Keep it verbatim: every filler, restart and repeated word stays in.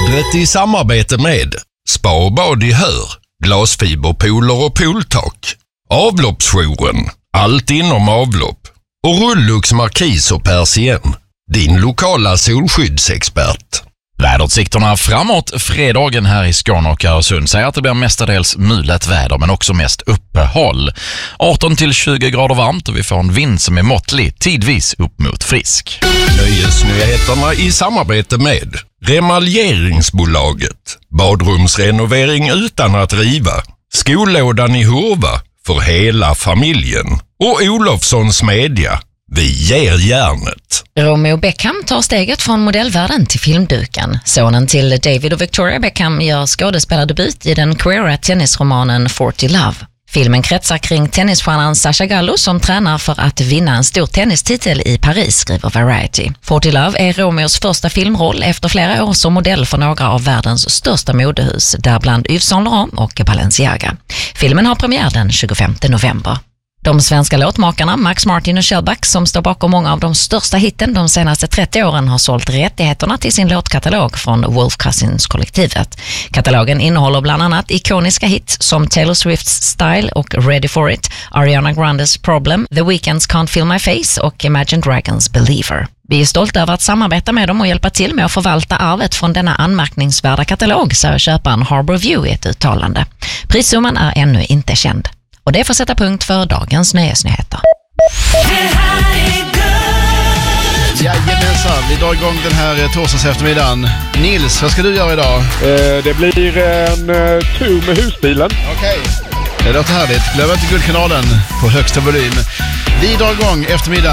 Vädret i samarbete med Spa och bad i Hör, glasfiberpooler och pooltak, Avloppsjouren, allt inom avlopp och Rullux Markis och Persien, din lokala solskyddsexpert. Väderutsikterna framåt fredagen här i Skåne och Öresund säger att det blir mestadels mulet väder men också mest uppehåll. arton till tjugo grader varmt och vi får en vind som är måttlig, tidvis upp mot frisk. Nöjesnyheterna i samarbete med Remaljeringsbolaget, badrumsrenovering utan att riva, Skolådan i Hurva för hela familjen och Olofssons Media. Vi ger järnet. Romeo Beckham tar steget från modellvärlden till filmduken. Sonen till David och Victoria Beckham gör skådespelardebut i den queera tennisromanen forty Love. Filmen kretsar kring tennisstjärnan Sasha Gallo som tränar för att vinna en stor tennistitel i Paris, skriver Variety. forty Love är Romeos första filmroll efter flera år som modell för några av världens största modehus, däribland Yves Saint Laurent och Balenciaga. Filmen har premiär den tjugofemte november. De svenska låtmakarna Max Martin och Shellback som står bakom många av de största hitten de senaste trettio åren har sålt rättigheterna till sin låtkatalog från Wolf Cousins-kollektivet. Katalogen innehåller bland annat ikoniska hits som Taylor Swift's Style och Ready for It, Ariana Grandes Problem, The Weeknd's Can't Feel My Face och Imagine Dragons Believer. Vi är stolta över att samarbeta med dem och hjälpa till med att förvalta arvet från denna anmärkningsvärda katalog, säger köparen Harbour View i ett uttalande. Prissumman är ännu inte känd. Och det får sätta punkt för dagens nöjesnyheter. Jajamensan, vi drar igång den här torsdags eftermiddagen. Nils, vad ska du göra idag? Eh, det blir en uh, tur med husbilen. Okej, okay. Det låter härligt. Glöm inte Guldkanalen på högsta volym. Vi drar igång eftermiddagen.